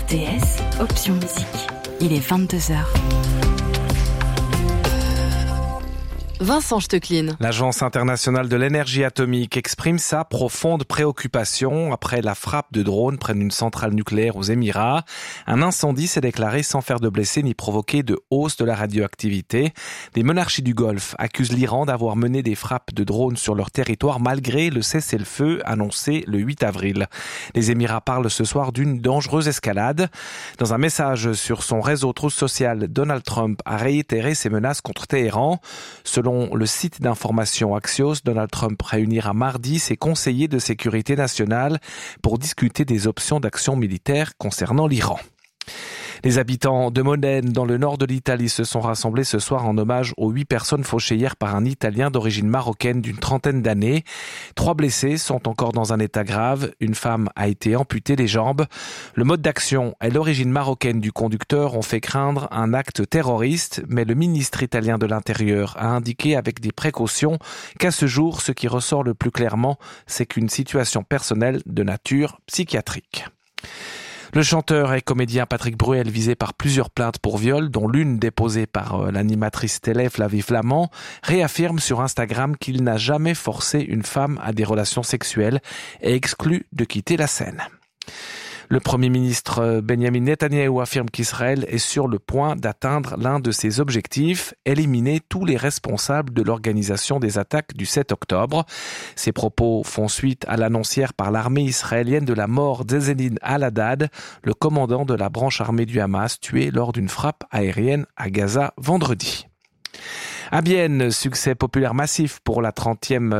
RTS, option musique. Il est 22h. Vincent Stecklin. L'Agence internationale de l'énergie atomique exprime sa profonde préoccupation après la frappe de drone près d'une centrale nucléaire aux Émirats. Un incendie s'est déclaré sans faire de blessés ni provoquer de hausse de la radioactivité. Des monarchies du Golfe accusent l'Iran d'avoir mené des frappes de drones sur leur territoire malgré le cessez-le-feu annoncé le 8 avril. Les Émirats parlent ce soir d'une dangereuse escalade. Dans un message sur son réseau social, Donald Trump a réitéré ses menaces contre Téhéran. Selon le site d'information Axios, Donald Trump réunira mardi ses conseillers de sécurité nationale pour discuter des options d'action militaire concernant l'Iran. Les habitants de Modène, dans le nord de l'Italie, se sont rassemblés ce soir en hommage aux 8 personnes fauchées hier par un Italien d'origine marocaine d'une trentaine d'années. 3 blessés sont encore dans un état grave. Une femme a été amputée des jambes. Le mode d'action et l'origine marocaine du conducteur ont fait craindre un acte terroriste, mais le ministre italien de l'Intérieur a indiqué avec des précautions qu'à ce jour, ce qui ressort le plus clairement, c'est qu'une situation personnelle de nature psychiatrique. Le chanteur et comédien Patrick Bruel, visé par plusieurs plaintes pour viol, dont l'une déposée par l'animatrice télé Flavie Flament, réaffirme sur Instagram qu'il n'a jamais forcé une femme à des relations sexuelles et exclut de quitter la scène. Le Premier ministre Benjamin Netanyahou affirme qu'Israël est sur le point d'atteindre l'un de ses objectifs, éliminer tous les responsables de l'organisation des attaques du 7 octobre. Ces propos font suite à l'annonce hier par l'armée israélienne de la mort d'Ezzedine Al-Haddad, le commandant de la branche armée du Hamas, tué lors d'une frappe aérienne à Gaza vendredi. À Bienne, succès populaire massif pour la 35e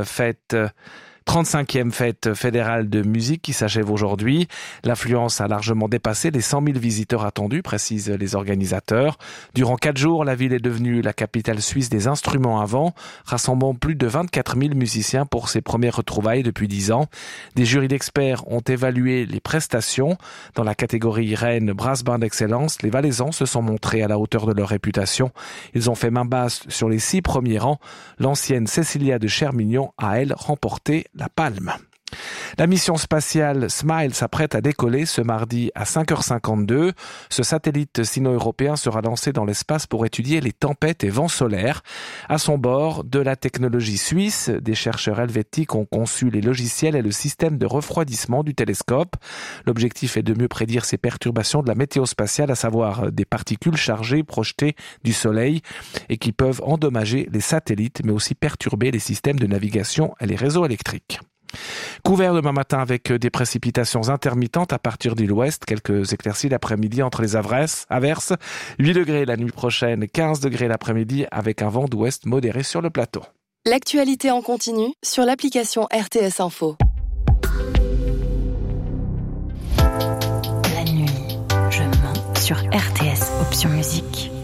fête fédérale de musique qui s'achève aujourd'hui. L'affluence a largement dépassé les 100 000 visiteurs attendus, précisent les organisateurs. Durant 4 jours, la ville est devenue la capitale suisse des instruments à vent, rassemblant plus de 24 000 musiciens pour ses premières retrouvailles depuis 10 ans. Des jurys d'experts ont évalué les prestations. Dans la catégorie Reine Brass Band d'Excellence, les Valaisans se sont montrés à la hauteur de leur réputation. Ils ont fait main basse sur les 6 premiers rangs. L'ancienne Cécilia de Chermignon a, elle, remporté la palme. La mission spatiale SMILE s'apprête à décoller ce mardi à 5h52. Ce satellite sino-européen sera lancé dans l'espace pour étudier les tempêtes et vents solaires. À son bord, de la technologie suisse, des chercheurs helvétiques ont conçu les logiciels et le système de refroidissement du télescope. L'objectif est de mieux prédire ces perturbations de la météo spatiale, à savoir des particules chargées projetées du Soleil et qui peuvent endommager les satellites, mais aussi perturber les systèmes de navigation et les réseaux électriques. Couvert demain matin avec des précipitations intermittentes à partir de l'ouest, quelques éclaircies l'après-midi entre les averses, 8 degrés la nuit prochaine, 15 degrés l'après-midi avec un vent d'ouest modéré sur le plateau. L'actualité en continu sur l'application RTS Info. La nuit, je mens sur RTS, option musique.